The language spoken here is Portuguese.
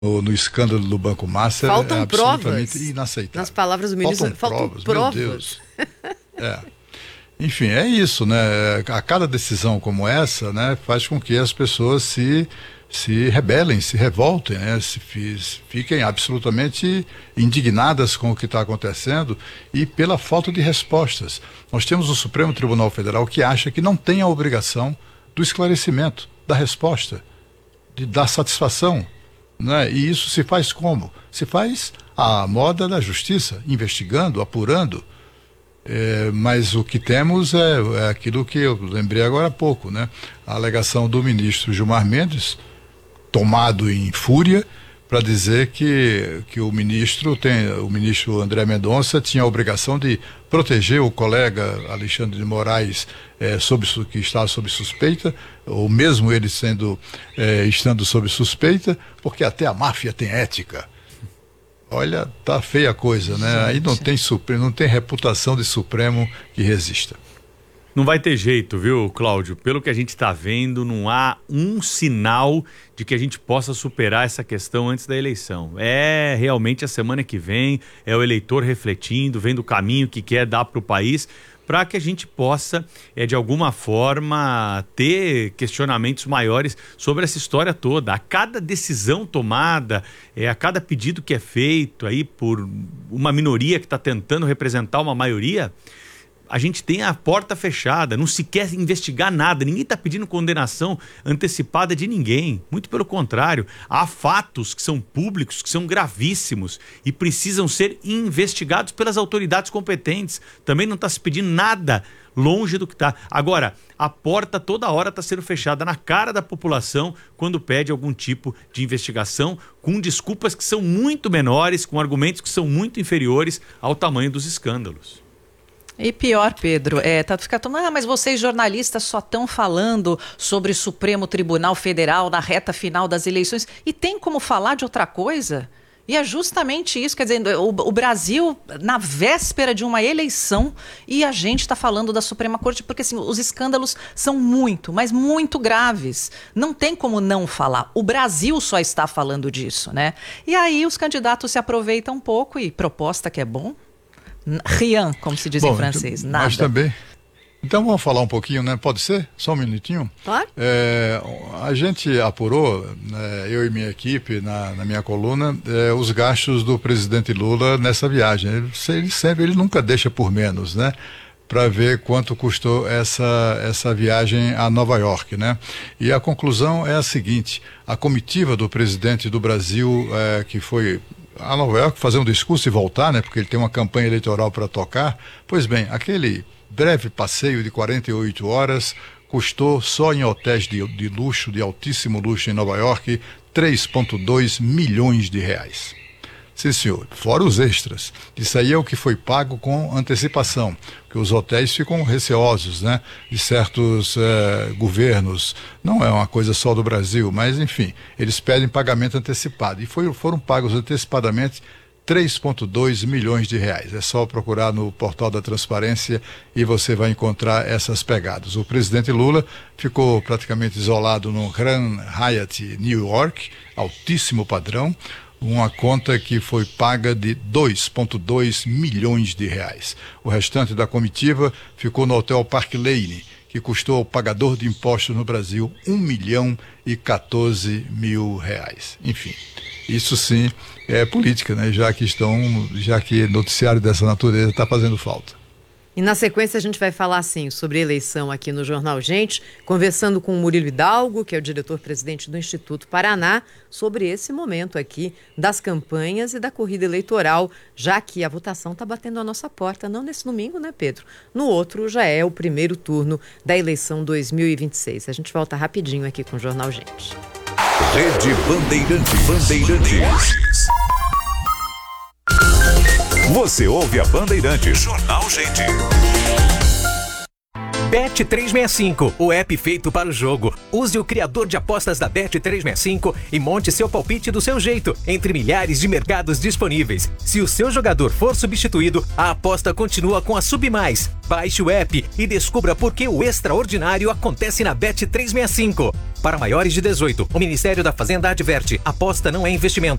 no escândalo do Banco Master faltam absolutamente provas. inaceitável. Nas palavras do ministro, faltam provas. Meu Deus. Enfim, é isso, né? A cada decisão como essa, né, faz com que as pessoas se rebelem, se revoltem, né? Fiquem absolutamente indignadas com o que está acontecendo e pela falta de respostas. Nós temos o Supremo Tribunal Federal que acha que não tem a obrigação do esclarecimento, da resposta, de dar satisfação, né? E isso se faz como? Se faz à moda da justiça, investigando, apurando. Mas o que temos é aquilo que eu lembrei agora há pouco, né? A alegação do ministro Gilmar Mendes, tomado em fúria, para dizer que o ministro André Mendonça tinha a obrigação de proteger o colega Alexandre de Moraes, que está sob suspeita, ou mesmo ele estando sob suspeita, porque até a máfia tem ética. Olha, tá feia a coisa, né? Aí não tem reputação de Supremo que resista. Não vai ter jeito, viu, Cláudio? Pelo que a gente está vendo, não há um sinal de que a gente possa superar essa questão antes da eleição. É realmente a semana que vem, é o eleitor refletindo, vendo o caminho que quer dar para o país, para que a gente possa, de alguma forma, ter questionamentos maiores sobre essa história toda. A cada decisão tomada, a cada pedido que é feito aí por uma minoria que está tentando representar uma maioria, a gente tem a porta fechada, não se quer investigar nada, ninguém está pedindo condenação antecipada de ninguém, muito pelo contrário, há fatos que são públicos, que são gravíssimos e precisam ser investigados pelas autoridades competentes, também não está se pedindo nada longe do que está. Agora, a porta toda hora está sendo fechada na cara da população quando pede algum tipo de investigação, com desculpas que são muito menores, com argumentos que são muito inferiores ao tamanho dos escândalos. E pior, Pedro, mas vocês jornalistas só estão falando sobre o Supremo Tribunal Federal na reta final das eleições e tem como falar de outra coisa? E é justamente isso, quer dizer, o Brasil na véspera de uma eleição e a gente está falando da Suprema Corte porque assim, os escândalos são muito, mas muito graves. Não tem como não falar. O Brasil só está falando disso, né? E aí os candidatos se aproveitam um pouco e proposta que é bom... Rien, como se diz em francês, nada. Mas também. Então vamos falar um pouquinho, né? Pode ser? Só um minutinho? Claro. A gente apurou, eu e minha equipe, na minha coluna, os gastos do presidente Lula nessa viagem. Ele nunca deixa por menos, né? Para ver quanto custou essa viagem a Nova York, né? E a conclusão é a seguinte: a comitiva do presidente do Brasil, que foi a Nova York fazer um discurso e voltar, né? Porque ele tem uma campanha eleitoral para tocar. Pois bem, aquele breve passeio de 48 horas custou só em hotéis de luxo, de altíssimo luxo em Nova York, 3,2 milhões de reais. Sim, senhor. Fora os extras. Isso aí é o que foi pago com antecipação, porque os hotéis ficam receosos, né? De certos governos. Não é uma coisa só do Brasil, mas enfim, eles pedem pagamento antecipado. E foram pagos antecipadamente 3,2 milhões de reais. É só procurar no portal da Transparência e você vai encontrar essas pegadas. O presidente Lula ficou praticamente isolado no Grand Hyatt New York, altíssimo padrão, uma conta que foi paga de 2,2 milhões de reais. O restante da comitiva ficou no Hotel Park Lane, que custou ao pagador de impostos no Brasil 1.014.000 reais. Enfim, isso sim é política, né? Já que noticiário dessa natureza está fazendo falta. E na sequência a gente vai falar assim sobre eleição aqui no Jornal Gente, conversando com o Murilo Hidalgo, que é o diretor-presidente do Instituto Paraná, sobre esse momento aqui das campanhas e da corrida eleitoral, já que a votação está batendo a nossa porta, não nesse domingo, né, Pedro? No outro já é o primeiro turno da eleição 2026. A gente volta rapidinho aqui com o Jornal Gente. Rede Bandeirantes. Você ouve a Bandeirantes. Jornal Gente. Bet365, o app feito para o jogo. Use o criador de apostas da Bet365 e monte seu palpite do seu jeito, entre milhares de mercados disponíveis. Se o seu jogador for substituído, a aposta continua com a Submais. Baixe o app e descubra por que o extraordinário acontece na Bet365. Para maiores de 18, o Ministério da Fazenda adverte: aposta não é investimento.